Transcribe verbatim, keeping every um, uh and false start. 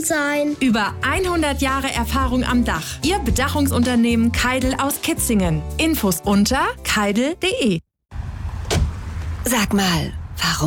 sein. Über hundert Jahre Erfahrung am Dach. Ihr Bedachungsunternehmen Keidel aus Kitzingen. Infos unter keidel punkt de. Sag mal, warum